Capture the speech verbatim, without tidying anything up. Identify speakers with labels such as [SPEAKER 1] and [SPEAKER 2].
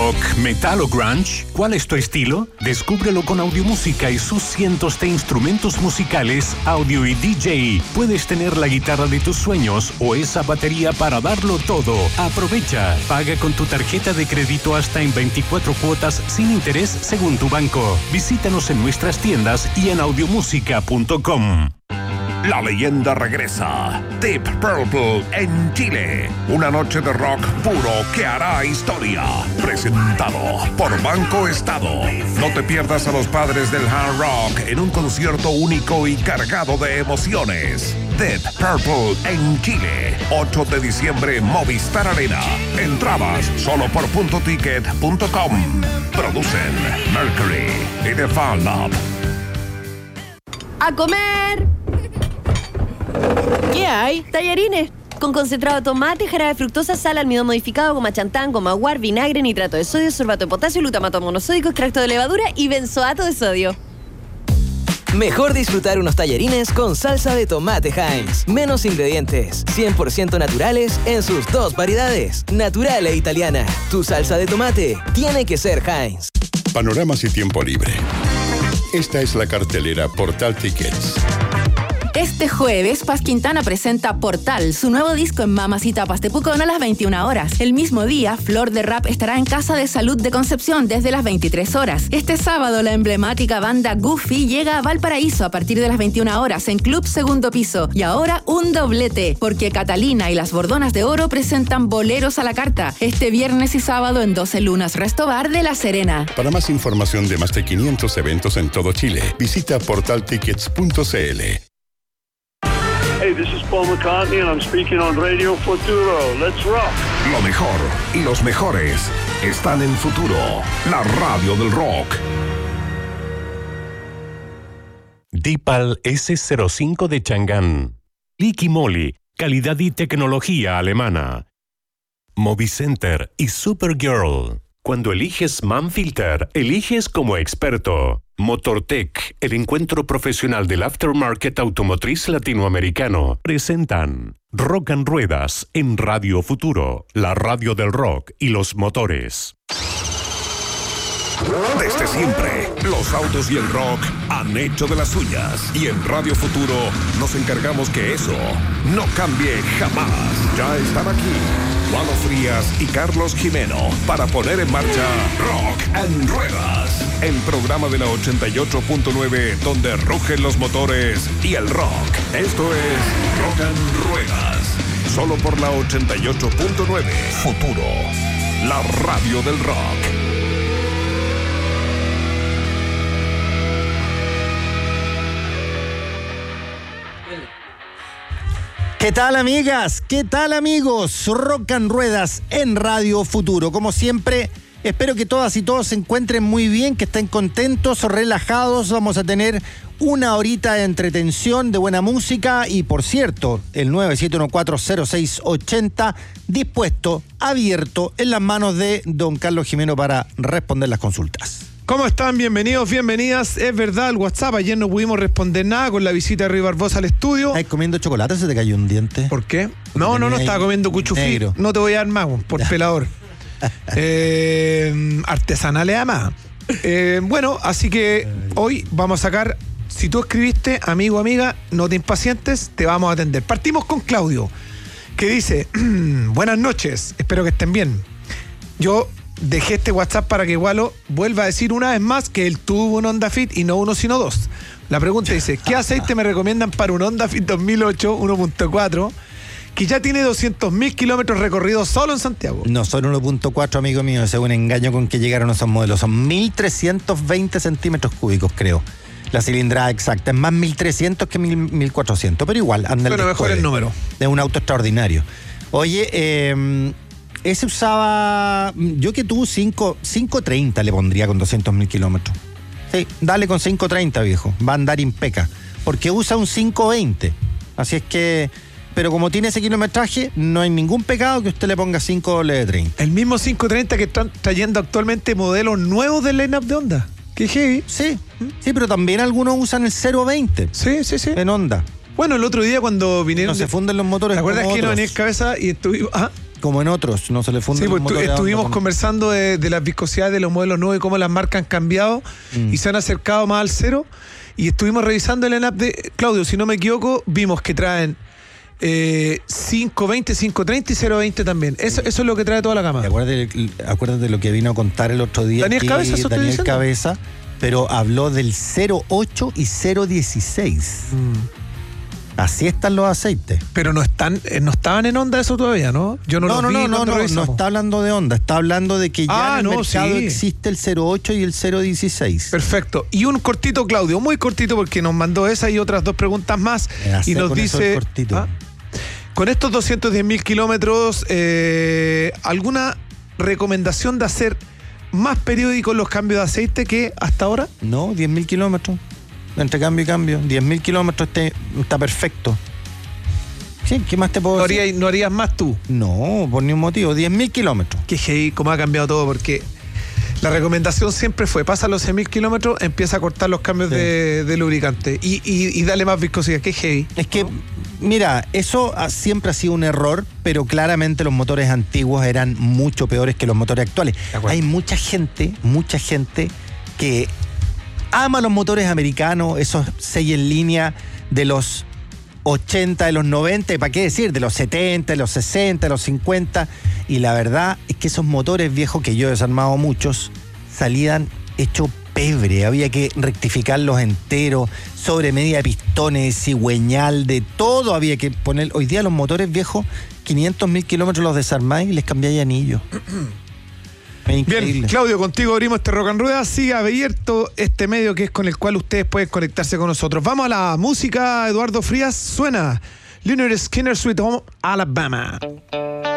[SPEAKER 1] rock, metal o grunge? ¿Cuál es tu estilo? Descúbrelo con Audiomúsica y sus cientos de instrumentos musicales, audio y D J. Puedes tener la guitarra de tus sueños o esa batería para darlo todo. Aprovecha. Paga con tu tarjeta de crédito hasta en veinticuatro cuotas sin interés según tu banco. Visítanos en nuestras tiendas y en audiomúsica punto com.
[SPEAKER 2] La leyenda regresa. Deep Purple en Chile. Una noche de rock puro que hará historia. Presentado por Banco Estado. No te pierdas a los padres del hard rock en un concierto único y cargado de emociones. Deep Purple en Chile. ocho de diciembre, Movistar Arena. Entradas solo por punto ticket punto com. Producen Mercury y The Fan Lab.
[SPEAKER 3] ¡A comer!
[SPEAKER 4] ¿Qué hay?
[SPEAKER 3] Tallarines con concentrado de tomate, jarabe de fructosa, sal, almidón modificado, goma chantán, goma guar, vinagre, nitrato de sodio, sorbato de potasio, glutamato monosódico, extracto de levadura y benzoato de sodio.
[SPEAKER 4] Mejor disfrutar unos tallarines con salsa de tomate Heinz. Menos ingredientes, cien por ciento naturales en sus dos variedades, natural e italiana. Tu salsa de tomate tiene que ser Heinz.
[SPEAKER 5] Panoramas y tiempo libre. Esta es la cartelera Portal Tickets.
[SPEAKER 6] Este jueves, Paz Quintana presenta Portal, su nuevo disco en Mamas y Tapas de Pucón a las veintiuna horas. El mismo día, Flor de Rap estará en Casa de Salud de Concepción desde las veintitrés horas. Este sábado, la emblemática banda Goofy llega a Valparaíso a partir de las veintiuna horas en Club Segundo Piso. Y ahora, un doblete, porque Catalina y las Bordonas de Oro presentan Boleros a la Carta este viernes y sábado en doce Lunas Resto Bar de La Serena.
[SPEAKER 5] Para más información de más de quinientos eventos en todo Chile, visita portal tickets punto c l.
[SPEAKER 7] Hey, this is Paul McCartney and I'm speaking on Radio Futuro. Let's rock.
[SPEAKER 2] Lo mejor y los mejores están en Futuro, la radio del rock.
[SPEAKER 1] Dipal ese cero cinco de Chang'an. Liqui Moly, calidad y tecnología alemana. Movicenter y Supergirl. Cuando eliges Manfilter, eliges como experto. Motortech, el encuentro profesional del aftermarket automotriz latinoamericano, presentan Rock and Ruedas en Radio Futuro, la radio del rock y los motores.
[SPEAKER 2] Desde siempre, los autos y el rock han hecho de las suyas. Y en Radio Futuro nos encargamos que eso no cambie jamás. Ya están aquí Juan Frías y Carlos Jimeno para poner en marcha Rock and Ruedas, el programa de la ochenta y ocho punto nueve donde rugen los motores y el rock. Esto es Rock and Ruedas, solo por la ochenta y ocho punto nueve. Futuro, la radio del rock.
[SPEAKER 8] ¿Qué tal, amigas? ¿Qué tal, amigos? Rock and Ruedas en Radio Futuro. Como siempre, espero que todas y todos se encuentren muy bien, que estén contentos, relajados. Vamos a tener una horita de entretención, de buena música y, por cierto, el nueve siete uno cuatro cero seis ocho cero dispuesto, abierto, en las manos de don Carlos Jimeno para responder las consultas.
[SPEAKER 9] ¿Cómo están? Bienvenidos, bienvenidas. Es verdad, el WhatsApp, ayer no pudimos responder nada con la visita de Rui Barbosa al estudio.
[SPEAKER 8] ¿Estás comiendo chocolate? ¿Se te cayó un diente?
[SPEAKER 9] ¿Por qué? No, no, no, estaba comiendo cuchufí. No te voy a dar más, por pelador. eh, artesanales además. Eh, bueno, así que hoy vamos a sacar, si tú escribiste, amigo, amiga, no te impacientes, te vamos a atender. Partimos con Claudio, que dice, buenas noches, espero que estén bien. Yo dejé este WhatsApp para que Igualo vuelva a decir una vez más que él tuvo un Honda Fit y no uno sino dos. La pregunta dice, ¿qué aceite me recomiendan para un Honda Fit dos mil ocho uno punto cuatro que ya tiene doscientos mil kilómetros recorridos solo en Santiago?
[SPEAKER 8] No son uno punto cuatro, amigo mío, ese es un engaño con que llegaron esos modelos. Son mil trescientos veinte centímetros cúbicos, creo. La cilindrada exacta es más mil trescientos que mil cuatrocientos, pero igual anda el
[SPEAKER 9] Pero mejor el número.
[SPEAKER 8] Es un auto extraordinario. Oye, eh... ese usaba, yo que tú cinco treinta le pondría con doscientos mil kilómetros. Sí, dale con cinco treinta, viejo. Va a andar impeca. Porque usa un cinco veinte. Así es que, pero como tiene ese kilometraje, no hay ningún pecado que usted le ponga cinco treinta.
[SPEAKER 9] El mismo cinco treinta que están trayendo actualmente modelos nuevos del line-up de Honda. Qué heavy.
[SPEAKER 8] Sí, sí, pero también algunos usan el cero veinte.
[SPEAKER 9] Sí, sí, sí.
[SPEAKER 8] En Honda.
[SPEAKER 9] Bueno, el otro día cuando vinieron...
[SPEAKER 8] No se funden los motores.
[SPEAKER 9] ¿Te acuerdas que
[SPEAKER 8] otros.
[SPEAKER 9] no venía en cabeza y estuvimos... Ah,
[SPEAKER 8] como en otros, no se le funde
[SPEAKER 9] Sí,
[SPEAKER 8] los
[SPEAKER 9] pues tu-
[SPEAKER 8] motores a onda
[SPEAKER 9] estuvimos
[SPEAKER 8] con-
[SPEAKER 9] conversando de, de las viscosidades de los modelos nuevos y cómo las marcas han cambiado
[SPEAKER 8] Mm.
[SPEAKER 9] y se han acercado más al cero. Y estuvimos revisando el line-up de Claudio, si no me equivoco, vimos que traen eh, cinco veinte, cinco treinta y cero veinte también. Eso, eso es lo que trae toda la gama.
[SPEAKER 8] Y Acuérdate, acuérdate de lo que vino a contar el otro día.
[SPEAKER 9] Daniel
[SPEAKER 8] aquí,
[SPEAKER 9] Cabeza, eso estoy
[SPEAKER 8] Daniel
[SPEAKER 9] diciendo.
[SPEAKER 8] Cabeza, pero habló del cero ocho y cero dieciséis.
[SPEAKER 9] Mm.
[SPEAKER 8] Así están los aceites.
[SPEAKER 9] Pero no están, eh, no estaban en onda eso todavía, ¿no? Yo no
[SPEAKER 8] No,
[SPEAKER 9] los
[SPEAKER 8] no,
[SPEAKER 9] vi
[SPEAKER 8] no, no,
[SPEAKER 9] cuando
[SPEAKER 8] no, no
[SPEAKER 9] revisamos.
[SPEAKER 8] está hablando de onda, está hablando de que ya
[SPEAKER 9] Ah,
[SPEAKER 8] en el
[SPEAKER 9] no,
[SPEAKER 8] mercado
[SPEAKER 9] sí.
[SPEAKER 8] existe el cero ocho y el cero dieciséis.
[SPEAKER 9] Perfecto. Y un cortito, Claudio, muy cortito, porque nos mandó esa y otras dos preguntas más.
[SPEAKER 8] Me hace
[SPEAKER 9] Y nos
[SPEAKER 8] con eso
[SPEAKER 9] dice.
[SPEAKER 8] el cortito.
[SPEAKER 9] ¿Ah? Con estos doscientos diez mil kilómetros, eh, ¿alguna recomendación de hacer más periódicos los cambios de aceite que hasta ahora?
[SPEAKER 8] No, diez mil kilómetros. Entre cambio y cambio. diez mil kilómetros este, está perfecto. Sí, ¿qué más te puedo
[SPEAKER 9] ¿No
[SPEAKER 8] decir?
[SPEAKER 9] harías, no harías más tú?
[SPEAKER 8] No, por ningún motivo. diez mil kilómetros.
[SPEAKER 9] Que heavy, cómo ha cambiado todo, porque la recomendación siempre fue, pasa los seis mil kilómetros, empieza a cortar los cambios
[SPEAKER 8] Sí.
[SPEAKER 9] de, de lubricante y, y, y dale más viscosidad, que heavy.
[SPEAKER 8] Es que, mira, eso ha- siempre ha sido un error, pero claramente los motores antiguos eran mucho peores que los motores actuales.
[SPEAKER 9] acuerdo.
[SPEAKER 8] Hay mucha gente, mucha gente que ama los motores americanos, esos seis en línea de los ochenta, de los noventa, y para qué decir, de los setenta, de los sesenta, de los cincuenta. Y la verdad es que esos motores viejos, que yo he desarmado muchos, salían hecho pebre. Había que rectificarlos enteros, sobre medida de pistones, cigüeñal, de todo había que poner. Hoy día los motores viejos, quinientos mil kilómetros los desarmáis y les cambiáis anillos. Es increíble.
[SPEAKER 9] Bien, Claudio, contigo abrimos este Rock and Rueda. Sigue abierto este medio que es con el cual ustedes pueden conectarse con nosotros. Vamos a la música, Eduardo Frías. Suena Lynyrd Skynyrd Sweet Home Alabama.